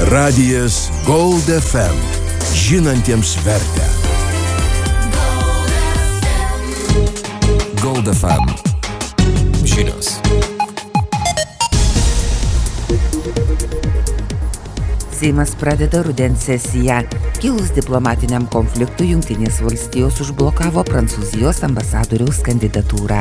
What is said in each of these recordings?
Radijas Gold FM. Žinantiems vertę. Gold FM. Žinios. Seimas pradeda rudens sesiją. Kilus diplomatiniam konfliktui, Jungtinės valstijos užblokavo Prancūzijos ambasadoriaus kandidatūrą.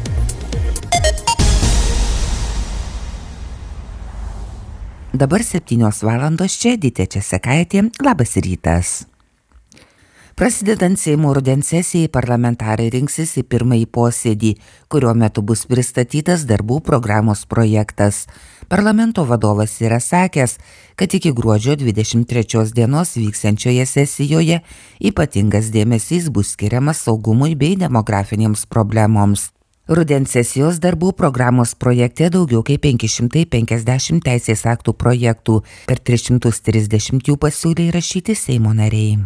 Dabar 7 valandos čia Edita Česekaitė. Labas rytas. Prasidedant Seimo rudens sesijai, parlamentarai rinksis į pirmąjį posėdį, kurio metu bus pristatytas darbų programos projektas. Parlamento vadovas yra sakęs, kad iki gruodžio 23 dienos vyksiančioje sesijoje ypatingas dėmesys bus skiriamas saugumui bei demografinėms problemoms. Rudens sesijos darbų programos projekte daugiau kaip 550 teisės aktų projektų, per 330 jų pasiūlė įrašyti Seimo nariai.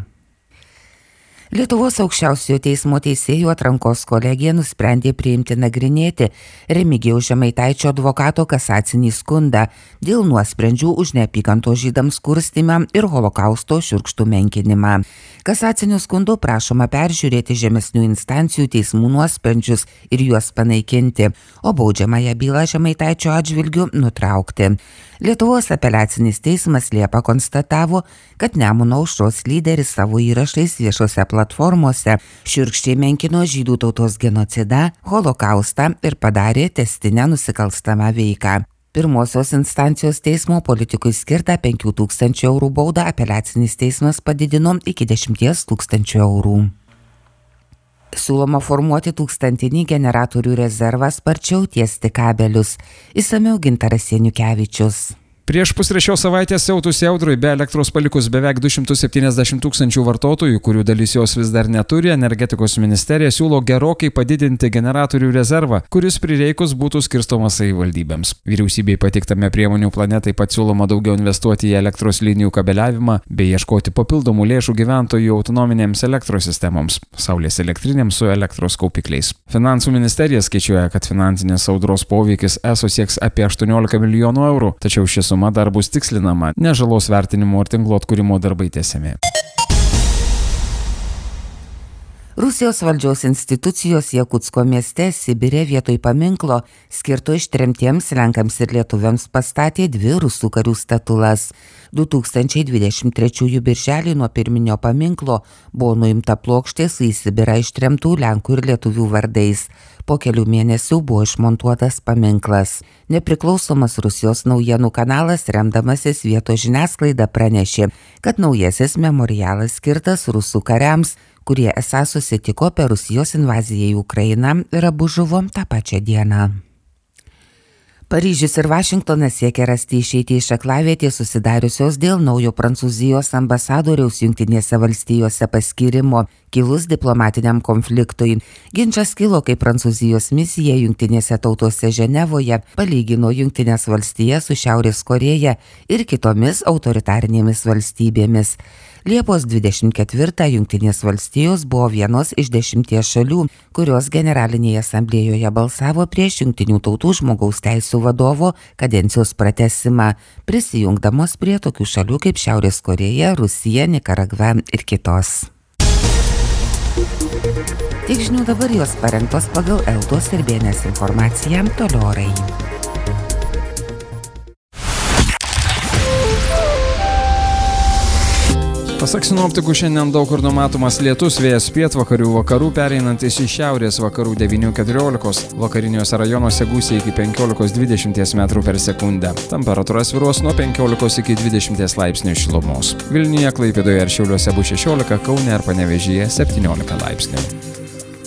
Lietuvos aukščiausiojo teismo teisėjų atrankos kolegija nusprendė priimti nagrinėti Remigijaus Žemaitaičio advokato kasacinį skundą dėl nuosprendžių už neapykantos žydams kurstymą ir holokausto šiurkštų menkinimą. Kasaciniu skundu prašoma peržiūrėti žemesnių instancijų teismų nuosprendžius ir juos panaikinti, o baudžiamąją bylą Žemaitaičio atžvilgiu nutraukti. Lietuvos apeliacinis teismas Liepą konstatavo, kad Nemuno aušros lyderis savo įrašais viešose platformose šiurkščiai menkino žydų tautos genocidą, holokaustą ir padarė tęstinę nusikalstamą veiką. Pirmosios instancijos teismo politikui skirtą 5 000 eurų baudą apeliacinis teismas padidino iki 10 000 eurų. Siūloma formuoti 1000 generatorių rezervą, sparčiau tiesti kabelius. Išsamiau Gintaras Janiukevičius. Prieš pusrečios savaitės siautusi audrai be elektros palikus beveik 270 000 vartotojų, kurių dalis jos vis dar neturi, energetikos ministerija siūlo gerokai padidinti generatorių rezervą, kuris prireikus būtų skirstomas savivaldybėms. Vyriausybei patiktame priemonių plane taip pat siūloma daugiau investuoti į elektros linijų kabeliavimą bei ieškoti papildomų lėšų gyventojų autonominėms elektros sistemoms, saulės elektrinėms su elektros kaupikliais. Finansų ministerija skaičiuoja, kad finansinės audros poveikis ESO sieks apie 18 milijonų eurų, tačiau šis suma dar bus tikslinama, ne žalos vertinimo ir tinklo atkūrimo darbai tęsiami. Rusijos valdžios institucijos Jakutsko mieste Sibire vietoj paminklo skirto ištremtiems lenkams ir lietuviams pastatė 2 rusų karių statulas. 2023 birželį nuo pirminio paminklo buvo nuimta plokštė su į Sibirą ištremtų lenkų ir lietuvių vardais. Po kelių mėnesių buvo išmontuotas paminklas. Nepriklausomas Rusijos naujienų kanalas, remdamasis vietos žiniasklaida, pranešė, kad naujasis memorialas skirtas rusų kariams, kurie esą susitiko per Rusijos invaziją į Ukrainą ir abu žuvo tą pačią dieną. Paryžius ir Vašingtonas siekia rasti išeitį iš aklavietės susidariusios dėl naujo Prancūzijos ambasadoriaus Jungtinėse valstijose paskyrimo kilus diplomatiniam konfliktui. Ginčas kilo, kai Prancūzijos misija Jungtinėse tautose Ženevoje palygino Jungtinės valstijas su Šiaurės Korėja ir kitomis autoritarinėmis valstybėmis. Liepos 24 Jungtinės valstijos buvo vienos iš 10 šalių, kurios Generalinėje asamblėjoje balsavo prieš Jungtinių tautų žmogaus teisių vadovo kadencijos pratęsimą, prisijungdamos prie tokių šalių kaip Šiaurės Korėja, Rusija, Nikaragva ir kitos. Tik žinių dabar jos parengtos pagal Eltos ir Bėnės informaciją, toliau orai. Pasak sinoptikų, šiandien daug kur numatomas lietus, vėjas pietvakarių vakarų pereinantis į šiaurės vakarų 9–14, vakariniuose rajonuose gūsiai iki 15–20 metrų per sekundę. Temperatūra svyruos nuo 15 iki 20 laipsnių šilumos. Vilniuje, Klaipėdoje ir Šiauliuose bus 16, Kaune ir Panevėžyje 17 laipsnių.